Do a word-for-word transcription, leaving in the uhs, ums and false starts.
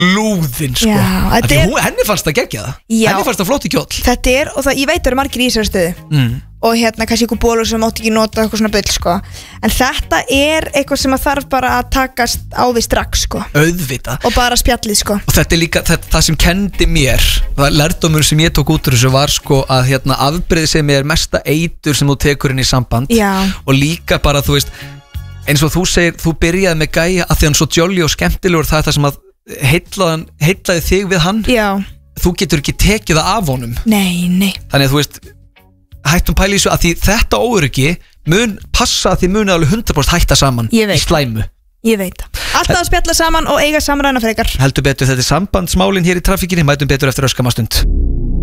lúðin sko. Já, þetta er, er- hún, henni fannst það geggjað Já. henni fannst það flott í kjóll Þetta er, og það, ég veit að það eru margir í þessari stöðu mm. og hérna kannski ykkur bólur sem mátt ekki nota eitthvað svona bull sko. En þetta er eitthvað sem að þarf bara að takast á við strax sko. auðvita og bara spjallið sko. og þetta er líka þetta, það sem kendi mér það lærdómur sem ég tók út úr þessu var sko að hérna afbrigði sem er mesta eitur sem þú tekur inn í samband Já. og líka bara þú veist eins og þú segir, þú byrjaði með gæja að því hann svo jolly og skemmtilegur það er það sem að heillaði, heillaði þig við hann Já. þú getur ekki tekið það af honum Nei, nei þannig að þú veist hættum pæli í þessu að því þetta óöryggi mun passa að þið muni alveg hundrað prósent hætta saman Ég veit. í slæmu Ég veit Alltaf að spjalla saman og eiga samræna frekar heldur betur þetta er sambandsmálin hér í trafikkinni mætum betur eftir öskamastund